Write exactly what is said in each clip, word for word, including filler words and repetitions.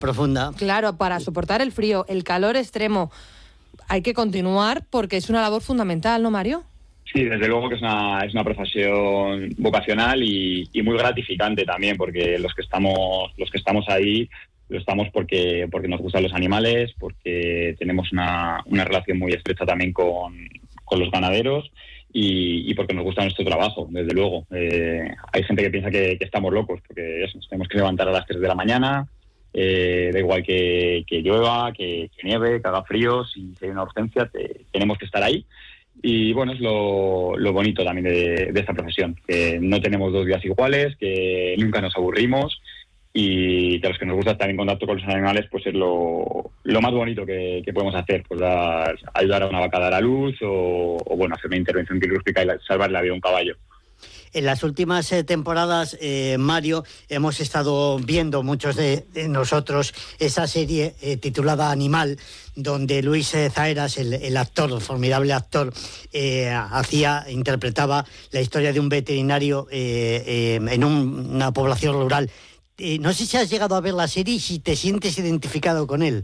profunda. Claro, para soportar el frío, el calor extremo, hay que continuar porque es una labor fundamental, ¿no, Mario? Sí, desde luego que es una, es una profesión vocacional y, y muy gratificante también, porque los que estamos, los que estamos ahí, lo estamos porque, porque nos gustan los animales, porque tenemos una, una relación muy estrecha también con, con los ganaderos y, y porque nos gusta nuestro trabajo, desde luego. Eh, hay gente que piensa que, que estamos locos, porque eso, nos tenemos que levantar a las tres de la mañana, eh, da igual que, que llueva, que, que nieve, que haga frío, si hay una urgencia, te, tenemos que estar ahí. Y bueno, es lo, lo bonito también de, de esta profesión, que no tenemos dos días iguales, que nunca nos aburrimos y que a los que nos gusta estar en contacto con los animales, pues es lo, lo más bonito que, que podemos hacer, pues dar, ayudar a una vaca a dar a luz o, o bueno, hacer una intervención quirúrgica y la, salvar la vida a un caballo. En las últimas eh, temporadas, eh, Mario, hemos estado viendo muchos de, de nosotros esa serie eh, titulada Animal, donde Luis eh, Zaeras, el, el actor, el formidable actor, eh, hacía, interpretaba la historia de un veterinario eh, eh, en un, una población rural. Eh, no sé si has llegado a ver la serie y si te sientes identificado con él.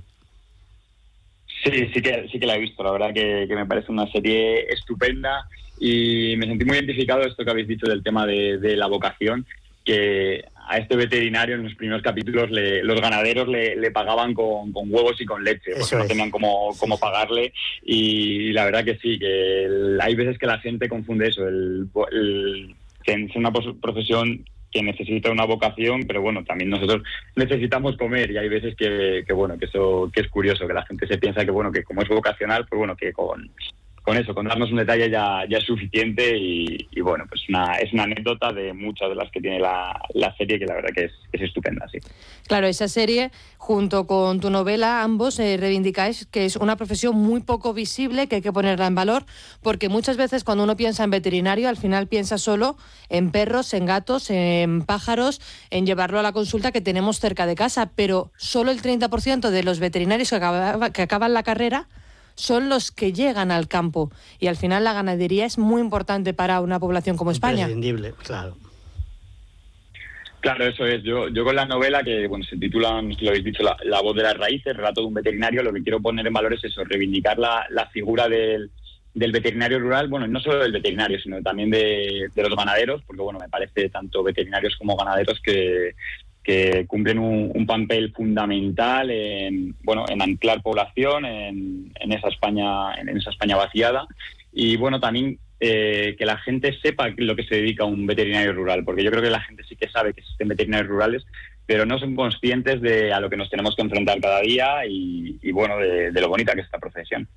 Sí, sí que, sí que la he visto, la verdad que, que me parece una serie estupenda. Y me sentí muy identificado esto que habéis dicho del tema de, de la vocación, que a este veterinario en los primeros capítulos le, los ganaderos le, le pagaban con, con huevos y con leche, porque Eso no es. tenían cómo, cómo pagarle. Y la verdad que sí, que el, hay veces que la gente confunde eso, el, el, que es una profesión que necesita una vocación, pero bueno, también nosotros necesitamos comer y hay veces que, que bueno, que eso que es curioso, que la gente se piensa que bueno, que como es vocacional, pues bueno, que con... Con eso, con darnos un detalle ya, ya es suficiente y, y bueno, pues una, es una anécdota de muchas de las que tiene la, la serie, que la verdad que es, que es estupenda, sí. Claro, esa serie, junto con tu novela, ambos eh, reivindicáis que es una profesión muy poco visible, que hay que ponerla en valor, porque muchas veces cuando uno piensa en veterinario, al final piensa solo en perros, en gatos, en pájaros, en llevarlo a la consulta que tenemos cerca de casa, pero solo el treinta por ciento de los veterinarios que, acaba, que acaban la carrera son los que llegan al campo y al final la ganadería es muy importante para una población como España. Imprescindible, claro. Claro, eso es. Yo, yo con la novela, que bueno, se titula, no sé si lo habéis dicho, la, la voz de las raíces, el relato de un veterinario, lo que quiero poner en valor es eso, reivindicar la, la figura del, del veterinario rural, bueno, no solo del veterinario, sino también de, de los ganaderos, porque bueno, me parece tanto veterinarios como ganaderos que que cumplen un, un papel fundamental en bueno en anclar población en, en esa España en esa España vaciada y bueno también eh, que la gente sepa lo que se dedica a un veterinario rural, porque yo creo que la gente sí que sabe que existen veterinarios rurales, pero no son conscientes de a lo que nos tenemos que enfrentar cada día y, y bueno de, de lo bonita que es esta profesión.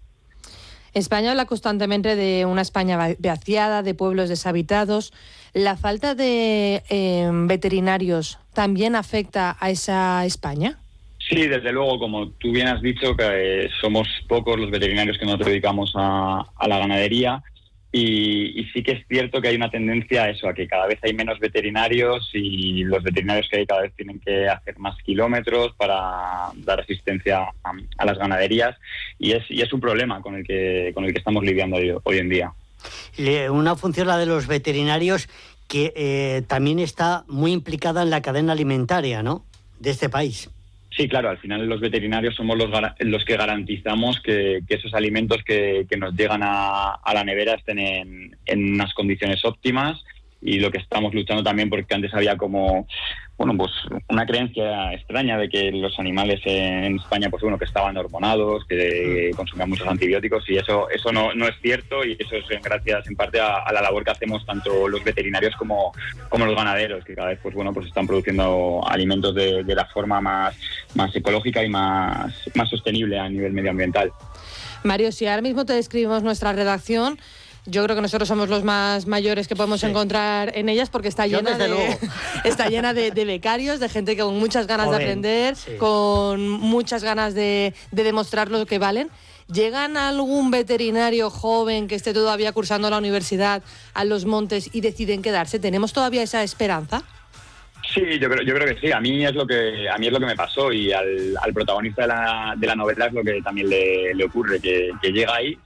España habla constantemente de una España vaciada, de pueblos deshabitados. ¿La falta de eh, veterinarios también afecta a esa España? Sí, desde luego, como tú bien has dicho, que eh, somos pocos los veterinarios que nos dedicamos a, a la ganadería y, y sí que es cierto que hay una tendencia a eso, a que cada vez hay menos veterinarios y los veterinarios que hay cada vez tienen que hacer más kilómetros para dar asistencia a, a las ganaderías y es, y es un problema con el que, con el que estamos lidiando hoy, hoy en día. Una función, la de los veterinarios, que eh, también está muy implicada en la cadena alimentaria, ¿no?, de este país. Sí, claro, al final los veterinarios somos los, los que garantizamos que, que esos alimentos que, que nos llegan a, a la nevera estén en, en unas condiciones óptimas y lo que estamos luchando también, porque antes había como bueno pues una creencia extraña de que los animales en España pues bueno que estaban hormonados, que consumían muchos antibióticos y eso eso no, no es cierto y eso es gracias en parte a, a la labor que hacemos tanto los veterinarios como, como los ganaderos, que cada vez pues bueno pues están produciendo alimentos de, de la forma más, más ecológica y más, más sostenible a nivel medioambiental. Mario, si ahora mismo te describimos nuestra redacción, yo creo que nosotros somos los más mayores que podemos sí. encontrar en ellas, porque está llena de está llena de, de becarios, de gente con muchas ganas Joven, de aprender, sí. con muchas ganas de, de demostrar lo que valen. ¿Llegan algún veterinario joven que esté todavía cursando la universidad a Los Montes y deciden quedarse? ¿Tenemos todavía esa esperanza? Sí, yo creo, yo creo que sí. A mí es lo que a mí es lo que me pasó y al, al protagonista de la, de la novela es lo que también le, le ocurre, que, que llega ahí sin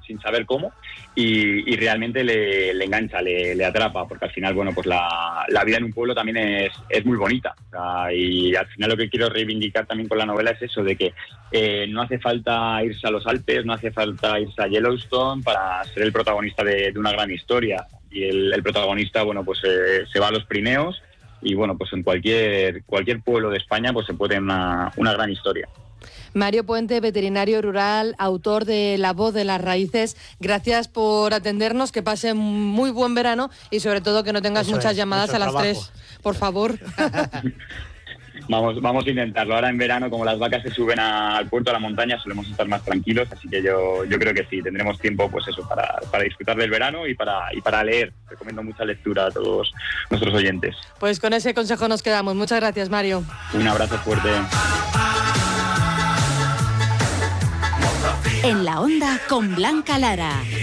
sin saber cómo, y, y realmente le, le engancha, le, le atrapa, porque al final, bueno, pues la, la vida en un pueblo también es, es muy bonita. O sea, y al final lo que quiero reivindicar también con la novela es eso, de que eh, no hace falta irse a los Alpes, no hace falta irse a Yellowstone para ser el protagonista de, de una gran historia. Y el, el protagonista, bueno, pues eh, se va a los Pirineos, y bueno, pues en cualquier cualquier pueblo de España pues se puede una, una gran historia. Mario Puente, veterinario rural, autor de La voz de las raíces, gracias por atendernos, que pase muy buen verano y sobre todo que no tengas Eso muchas es, llamadas a las trabajo. tres, por favor. Vamos, vamos a intentarlo. Ahora en verano, como las vacas se suben a, al puerto, a la montaña, solemos estar más tranquilos, así que yo, yo creo que sí, tendremos tiempo pues eso para, para disfrutar del verano y para, y para leer. Recomiendo mucha lectura a todos nuestros oyentes. Pues con ese consejo nos quedamos. Muchas gracias, Mario. Un abrazo fuerte. En la Onda con Blanca Lara.